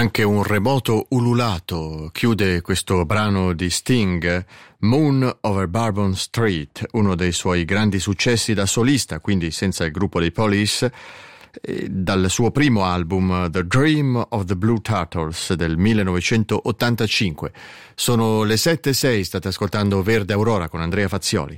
Anche un remoto ululato chiude questo brano di Sting, Moon Over Bourbon Street, uno dei suoi grandi successi da solista, quindi senza il gruppo dei Police, dal suo primo album The Dream of the Blue Turtles del 1985. Sono le 7:06, state ascoltando Verde Aurora con Andrea Fazzioli.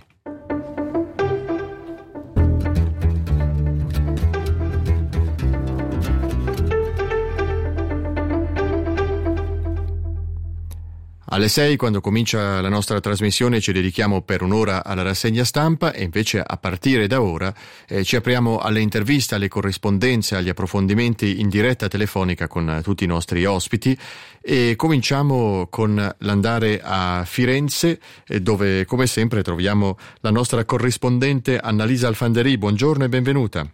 Alle 6, quando comincia la nostra trasmissione, ci dedichiamo per un'ora alla rassegna stampa e invece a partire da ora ci apriamo alle interviste, alle corrispondenze, agli approfondimenti in diretta telefonica con tutti i nostri ospiti e cominciamo con l'andare a Firenze dove come sempre troviamo la nostra corrispondente Annalisa Alfanderì. Buongiorno e benvenuta.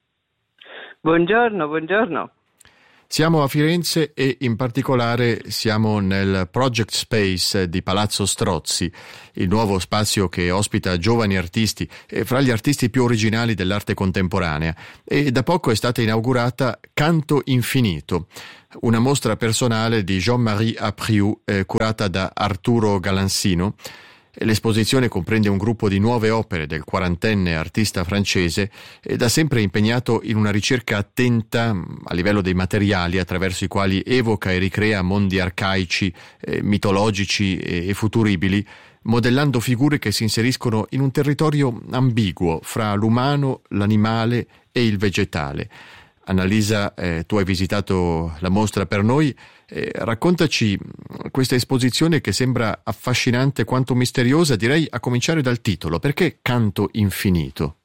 Buongiorno. Siamo a Firenze e in particolare siamo nel Project Space di Palazzo Strozzi, il nuovo spazio che ospita giovani artisti, fra gli artisti più originali dell'arte contemporanea, e da poco è stata inaugurata Canto Infinito, una mostra personale di Jean-Marie Apriou curata da Arturo Galansino. L'esposizione comprende un gruppo di nuove opere del quarantenne artista francese da sempre impegnato in una ricerca attenta a livello dei materiali attraverso i quali evoca e ricrea mondi arcaici, mitologici e futuribili, modellando figure che si inseriscono in un territorio ambiguo fra l'umano, l'animale e il vegetale. Annalisa, tu hai visitato la mostra per noi. Raccontaci questa esposizione che sembra affascinante quanto misteriosa, direi a cominciare dal titolo. Perché Canto Infinito?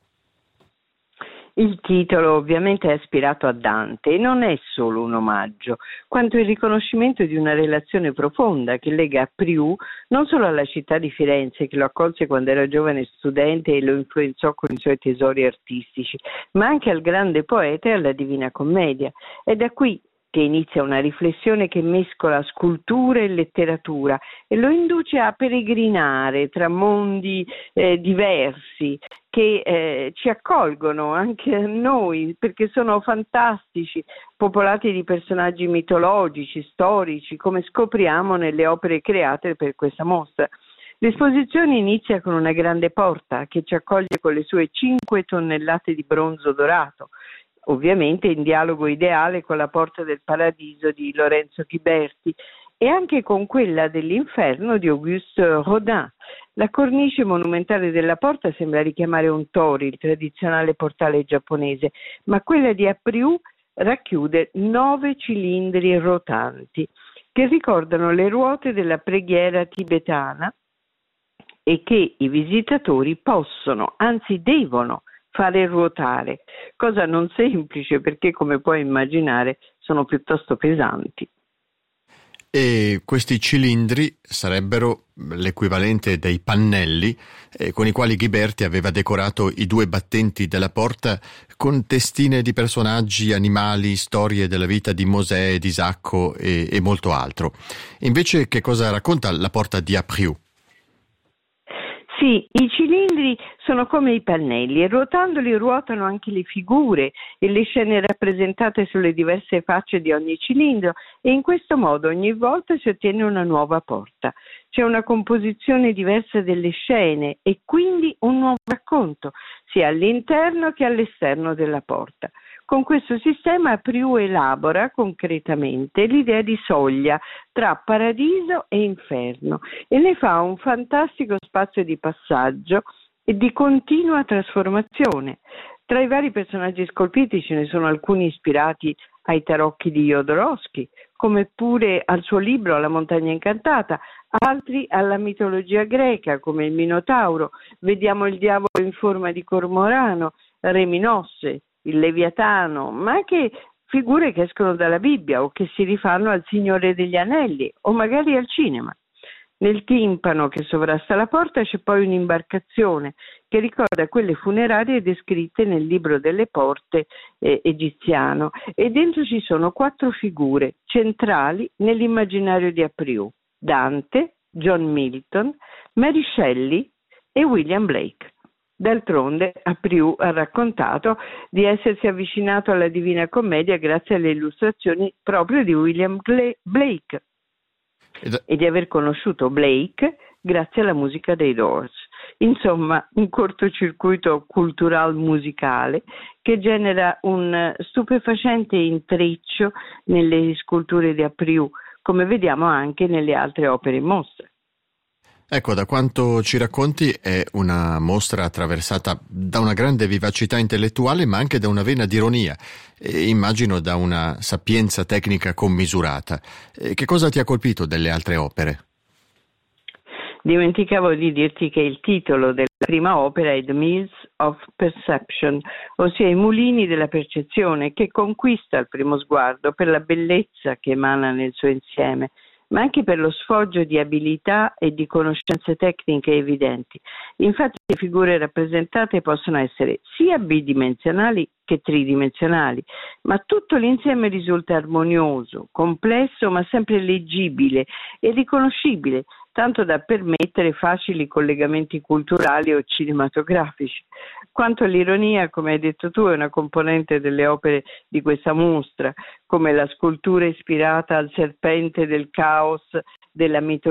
Il titolo ovviamente è ispirato a Dante e non è solo un omaggio, quanto il riconoscimento di una relazione profonda che lega Apriou non solo alla città di Firenze, che lo accolse quando era giovane studente e lo influenzò con i suoi tesori artistici, ma anche al grande poeta e alla Divina Commedia. È da qui che inizia una riflessione che mescola scultura e letteratura e lo induce a peregrinare tra mondi diversi che ci accolgono anche a noi, perché sono fantastici, popolati di personaggi mitologici, storici, come scopriamo nelle opere create per questa mostra. L'esposizione inizia con una grande porta che ci accoglie con le sue 5 tonnellate di bronzo dorato, ovviamente in dialogo ideale con la Porta del Paradiso di Lorenzo Ghiberti e anche con quella dell'Inferno di Auguste Rodin. La cornice monumentale della porta sembra richiamare un tori, il tradizionale portale giapponese, ma quella di Apriou racchiude 9 cilindri rotanti che ricordano le ruote della preghiera tibetana e che i visitatori possono, anzi devono, fare ruotare, cosa non semplice perché, come puoi immaginare, sono piuttosto pesanti. E questi cilindri sarebbero l'equivalente dei pannelli con i quali Ghiberti aveva decorato i 2 battenti della porta con testine di personaggi, animali, storie della vita di Mosè, di Isacco e molto altro. Invece che cosa racconta la porta di Apriou? Sì, i cilindri sono come i pannelli e ruotandoli ruotano anche le figure e le scene rappresentate sulle diverse facce di ogni cilindro e in questo modo ogni volta si ottiene una nuova porta. C'è una composizione diversa delle scene e quindi un nuovo racconto, sia all'interno che all'esterno della porta. Con questo sistema Apriou elabora concretamente l'idea di soglia tra paradiso e inferno e ne fa un fantastico spazio di passaggio e di continua trasformazione. Tra i vari personaggi scolpiti ce ne sono alcuni ispirati ai tarocchi di Jodorowsky, come pure al suo libro La montagna incantata, altri alla mitologia greca come il Minotauro. Vediamo il diavolo in forma di cormorano, Re Minosse, il Leviatano, ma anche figure che escono dalla Bibbia o che si rifanno al Signore degli Anelli o magari al cinema. Nel timpano che sovrasta la porta c'è poi un'imbarcazione che ricorda quelle funerarie descritte nel libro delle porte egiziano e dentro ci sono 4 figure centrali nell'immaginario di Apriou: Dante, John Milton, Mary Shelley e William Blake. D'altronde, Apriù ha raccontato di essersi avvicinato alla Divina Commedia grazie alle illustrazioni proprio di William Blake e di aver conosciuto Blake grazie alla musica dei Doors. Insomma, un cortocircuito cultural musicale che genera un stupefacente intreccio nelle sculture di Apriù, come vediamo anche nelle altre opere in mostra. Ecco, da quanto ci racconti è una mostra attraversata da una grande vivacità intellettuale, ma anche da una vena di ironia e immagino da una sapienza tecnica commisurata. Che cosa ti ha colpito delle altre opere? Dimenticavo di dirti che il titolo della prima opera è The Mills of Perception, ossia i mulini della percezione, che conquista al primo sguardo per la bellezza che emana nel suo insieme, ma anche per lo sfoggio di abilità e di conoscenze tecniche evidenti. Infatti le figure rappresentate possono essere sia bidimensionali che tridimensionali, ma tutto l'insieme risulta armonioso, complesso, ma sempre leggibile e riconoscibile, tanto da permettere facili collegamenti culturali o cinematografici. Quanto all'ironia, come hai detto tu, è una componente delle opere di questa mostra, come la scultura ispirata al serpente del caos della mitologia